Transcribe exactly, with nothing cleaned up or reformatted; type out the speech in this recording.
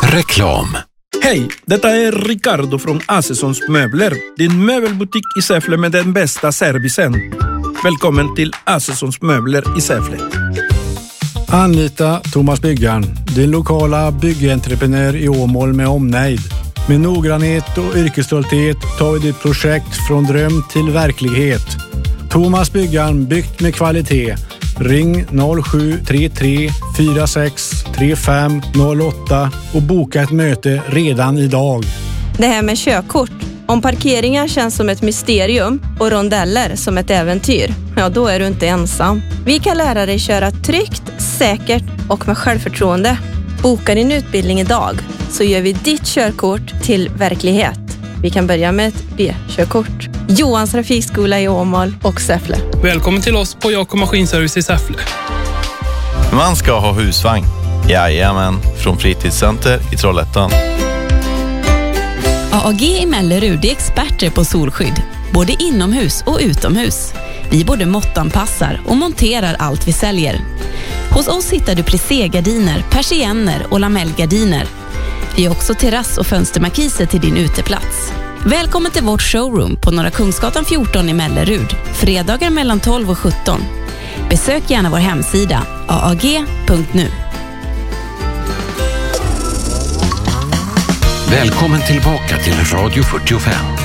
Reklam. Hej, detta är Ricardo från Asesons Möbler. Din möbelbutik i Säffle med den bästa servicen. Välkommen till Asesons Möbler i Säffle. Anlita Thomas Byggaren, din lokala byggentreprenör i Åmål med omnejd. Med noggrannhet och yrkesstolthet tar vi ditt projekt från dröm till verklighet. Thomas Byggaren, byggt med kvalitet. Ring noll sju tre tre fyra sex tre fem noll åtta och boka ett möte redan idag. Det här med körkort. Om parkeringar känns som ett mysterium och rondeller som ett äventyr, ja då är du inte ensam. Vi kan lära dig köra tryggt, säkert och med självförtroende. Boka din utbildning idag så gör vi ditt körkort till verklighet. Vi kan börja med ett B-körkort. Johans trafikskola i Åmål och Säffle. Välkommen till oss på Jakob Maskinservice i Säffle. Man ska ha husvagn. Jajamän, från Fritidscenter i Trollhättan. A A G i Mellerud är experter på solskydd, både inomhus och utomhus. Vi både måttanpassar och monterar allt vi säljer. Hos oss hittar du plissé-gardiner, persienner och lamellgardiner. Vi har också terrass- och fönstermarkiser till din uteplats. Välkommen till vårt showroom på Norra Kungsgatan fjorton i Mellerud. Fredagar mellan tolv och sjutton. Besök gärna vår hemsida a a g punkt nu. Välkommen tillbaka till Radio fyrtiofem.